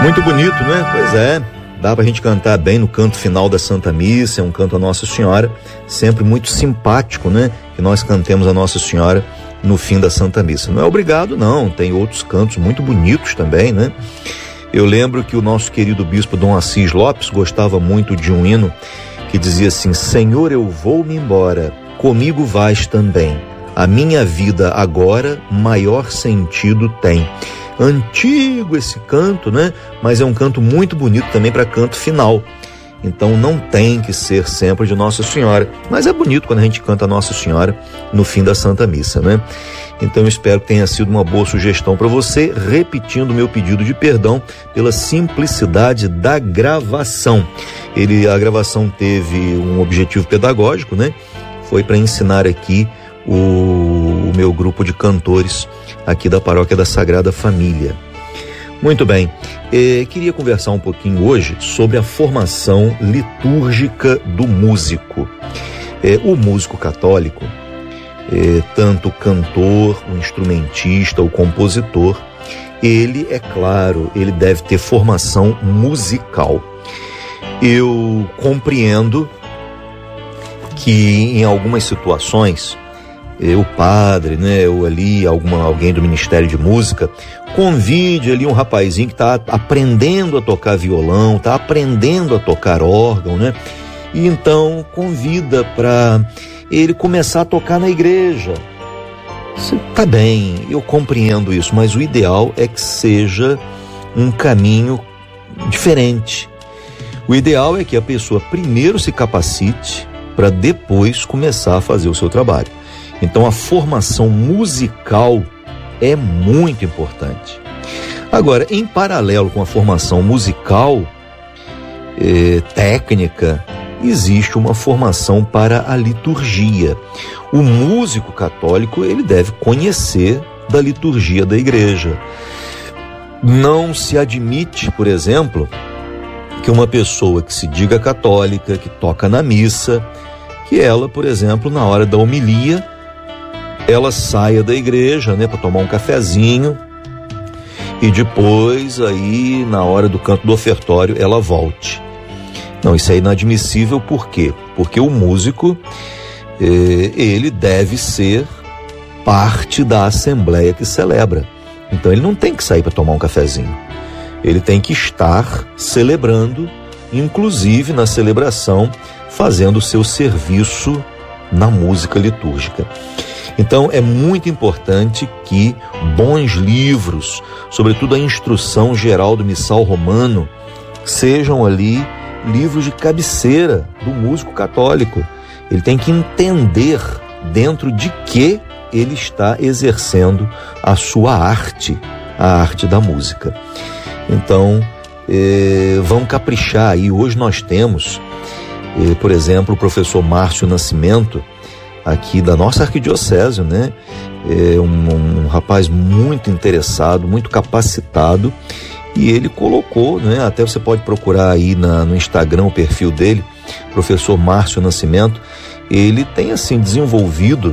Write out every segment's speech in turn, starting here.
Muito bonito, né? Pois é, dá pra gente cantar bem no canto final da Santa Missa, é um canto a Nossa Senhora, sempre muito simpático, né? Que nós cantemos a Nossa Senhora no fim da Santa Missa. Não é obrigado, não, tem outros cantos muito bonitos também, né? Eu lembro que o nosso querido bispo Dom Assis Lopes gostava muito de um hino que dizia assim: Senhor, eu vou-me embora, comigo vais também, a minha vida agora maior sentido tem. Antigo esse canto, né? Mas é um canto muito bonito também para canto final. Então não tem que ser sempre de Nossa Senhora, mas é bonito quando a gente canta Nossa Senhora no fim da Santa Missa, né? Então eu espero que tenha sido uma boa sugestão para você, repetindo o meu pedido de perdão pela simplicidade da gravação. A gravação teve um objetivo pedagógico, né? Foi para ensinar aqui o meu grupo de cantores aqui da Paróquia da Sagrada Família. Muito bem, queria conversar um pouquinho hoje sobre a formação litúrgica do músico. O músico católico, tanto o cantor, o instrumentista, o compositor, ele, é claro, ele deve ter formação musical. Eu compreendo que em algumas situações o padre, né, ou ali alguém do Ministério de Música, convide ali um rapazinho que está aprendendo a tocar violão, está aprendendo a tocar órgão, né? E então convida para ele começar a tocar na igreja. Tá bem, eu compreendo isso, mas o ideal é que seja um caminho diferente. O ideal é que a pessoa primeiro se capacite para depois começar a fazer o seu trabalho. Então a formação musical é muito importante. Agora, em paralelo com a formação musical, técnica, existe uma formação para a liturgia. O músico católico, ele deve conhecer da liturgia da igreja. Não se admite, por exemplo, que uma pessoa que se diga católica, que toca na missa, que ela, por exemplo, na hora da homilia, ela saia da igreja, né, para tomar um cafezinho e depois aí na hora do canto do ofertório ela volte. Não, isso é inadmissível. Por quê? Porque o músico, ele deve ser parte da assembleia que celebra. Então ele não tem que sair para tomar um cafezinho. Ele tem que estar celebrando, inclusive na celebração, fazendo o seu serviço na música litúrgica. Então é muito importante que bons livros, sobretudo a Instrução Geral do Missal Romano, sejam ali livros de cabeceira do músico católico. Ele tem que entender dentro de que ele está exercendo a sua arte, a arte da música. Então, vamos caprichar aí. Hoje nós temos, por exemplo, o professor Márcio Nascimento, aqui da nossa arquidiocese, né? Um rapaz muito interessado, muito capacitado, e ele colocou, né? Até você pode procurar aí no Instagram o perfil dele, professor Márcio Nascimento. Ele tem assim desenvolvido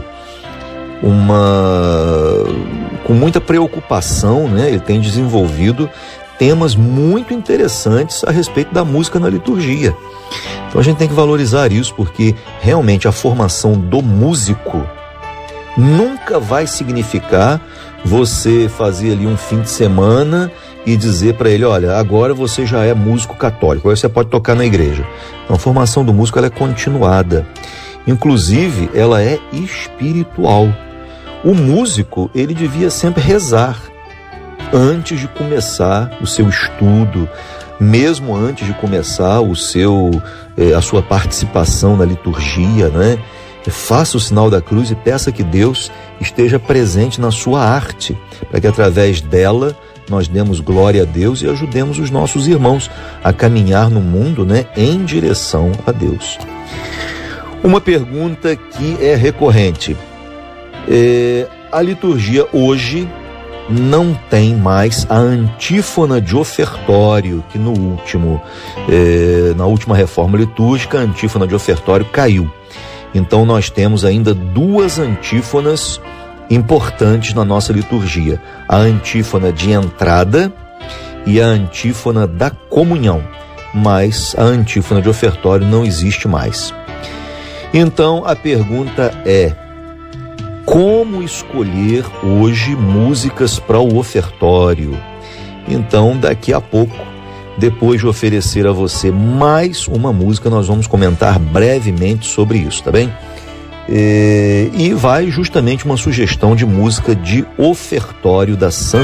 com muita preocupação, né? Ele tem desenvolvido temas muito interessantes a respeito da música na liturgia. Então a gente tem que valorizar isso, porque realmente a formação do músico nunca vai significar você fazer ali um fim de semana e dizer para ele: olha, agora você já é músico católico, agora você pode tocar na igreja. Então a formação do músico, ela é continuada. Inclusive, ela é espiritual. O músico, ele devia sempre rezar antes de começar o seu estudo, mesmo antes de começar a sua participação na liturgia, né? Faça o sinal da cruz e peça que Deus esteja presente na sua arte, para que através dela nós demos glória a Deus e ajudemos os nossos irmãos a caminhar no mundo, né, em direção a Deus. Uma pergunta que é recorrente. A liturgia hoje não tem mais a antífona de ofertório, que na última reforma litúrgica, a antífona de ofertório caiu. Então nós temos ainda duas antífonas importantes na nossa liturgia: a antífona de entrada e a antífona da comunhão, mas a antífona de ofertório não existe mais. Então a pergunta é: como escolher hoje músicas para o ofertório? Então, daqui a pouco, depois de oferecer a você mais uma música, nós vamos comentar brevemente sobre isso, tá bem? E vai justamente uma sugestão de música de ofertório da Santa